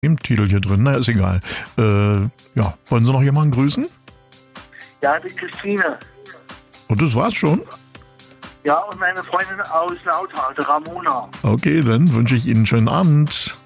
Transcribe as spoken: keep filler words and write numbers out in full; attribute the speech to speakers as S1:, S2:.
S1: Im Titel hier drin, na ist egal. Äh, ja, wollen Sie noch jemanden grüßen?
S2: Ja, die Christine.
S1: Und das war's schon?
S2: Ja, und meine Freundin aus Lauthal, die Ramona.
S1: Okay, dann wünsche ich Ihnen einen schönen Abend.